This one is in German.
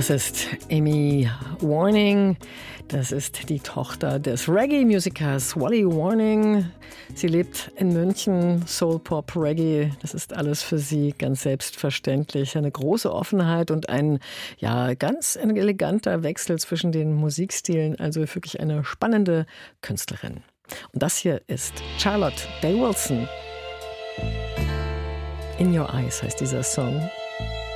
Das ist Amy Warning. Das ist die Tochter des Reggae-Musikers Wally Warning. Sie lebt in München, Soul, Pop, Reggae. Das ist alles für sie ganz selbstverständlich. Eine große Offenheit und ein ganz eleganter Wechsel zwischen den Musikstilen. Also wirklich eine spannende Künstlerin. Und das hier ist Charlotte Day Wilson. In Your Eyes heißt dieser Song.